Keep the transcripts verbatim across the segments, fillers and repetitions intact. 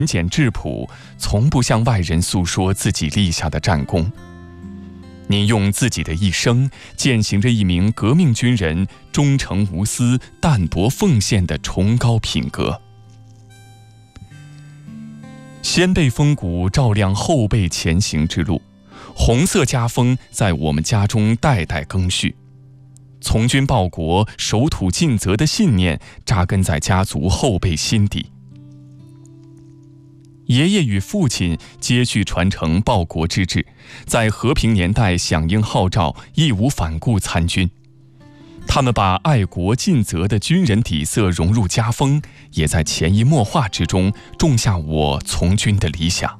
简质朴，从不向外人诉说自己立下的战功。您用自己的一生践行着一名革命军人忠诚无私、淡泊奉献的崇高品格。先辈风骨照亮后辈前行之路，红色家风在我们家中代代更续。从军报国、守土尽责的信念扎根在家族后辈心底。爷爷与父亲接续传承报国之志，在和平年代响应号召，义无反顾参军。他们把爱国尽责的军人底色融入家风，也在潜移默化之中种下我从军的理想。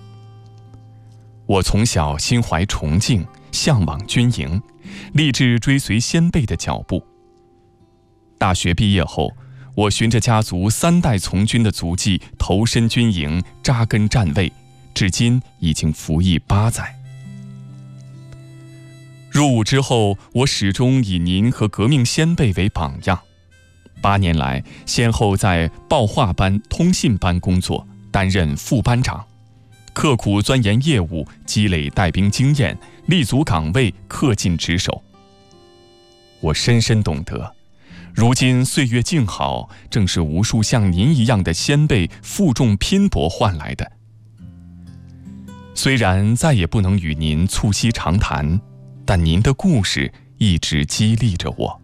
我从小心怀崇敬，向往军营，立志追随先辈的脚步。大学毕业后，我循着家族三代从军的足迹，投身军营，扎根站位，至今已经服役八载。入伍之后，我始终以您和革命先辈为榜样。八年来，先后在报话班、通信班工作，担任副班长，刻苦钻研业务，积累带兵经验，立足岗位，恪尽职守。我深深懂得，如今岁月静好，正是无数像您一样的先辈负重拼搏换来的。虽然再也不能与您促膝长谈，但您的故事一直激励着我。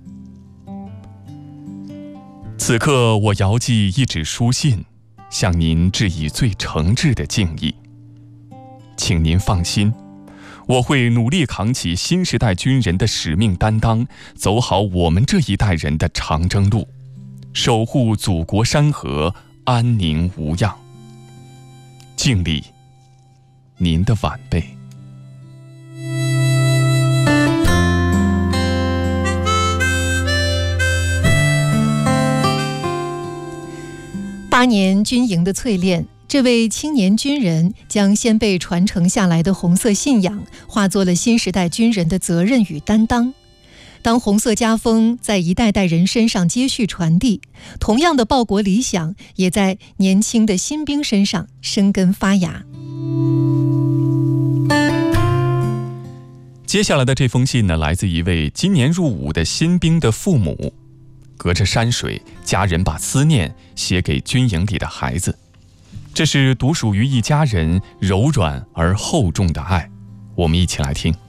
此刻我遥寄一纸书信，向您致以最诚挚的敬意。请您放心，我会努力扛起新时代军人的使命担当，走好我们这一代人的长征路，守护祖国山河安宁无恙。敬礼，您的晚辈。 八年军营的淬炼，这位青年军人将先辈传承下来的红色信仰化作了新时代军人的责任与担当。当红色家风在一代代人身上接续传递，同样的报国理想也在年轻的新兵身上生根发芽。 接下来的这封信呢，来自一位今年入伍的新兵的父母。隔着山水，家人把思念写给军营里的孩子，这是独属于一家人柔软而厚重的爱。我们一起来听。